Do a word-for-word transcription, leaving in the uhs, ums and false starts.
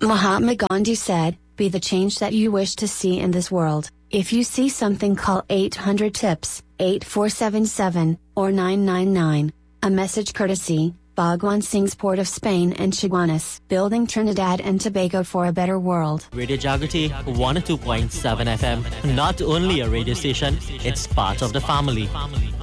Mahatma Gandhi said, "Be the change that you wish to see in this world." If you see something, call eight hundred tips, eight four seven seven, or nine nine nine. A message courtesy, Bhagwan Singh's Port of Spain and Chaguanas, building Trinidad and Tobago for a better world. Radio Jagriti one oh two point seven F M. Not only a radio station, it's part of the family.